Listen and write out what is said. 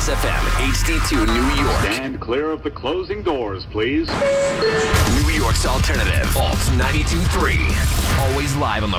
Kiss FM, HD2 New York. Stand clear of the closing doors, please. New York's alternative, Alt 92.3. Always live on the